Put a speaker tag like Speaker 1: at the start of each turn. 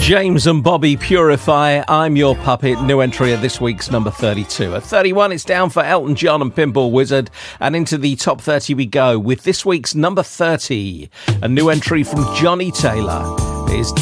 Speaker 1: James and Bobby Purify, I'm Your Puppet, new entry at this week's number 32. At 31, it's down for Elton John and Pinball Wizard, and into the top 30 we go with this week's number 30. A new entry from Johnny Taylor is